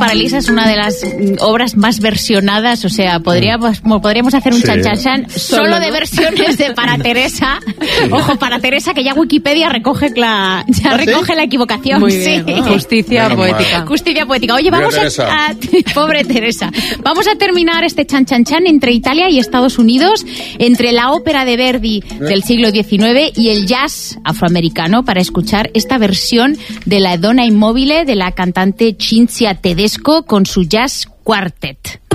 para Elisa es una de las obras más versionadas, o sea, podríamos hacer un chan solo de versiones de Para Teresa. Ojo, Para Teresa, que ya Wikipedia recoge la equivocación. Muy bien. Sí. Justicia poética. Justicia poética. Oye, vamos a pobre Teresa. Vamos a terminar este chan entre Italia y Estados Unidos, entre la ópera de Verdi del siglo XIX y el jazz afroamericano, para escuchar esta versión de La Donna Immobile de la cantante Cinzia Tedesco con su Jazz Quartet.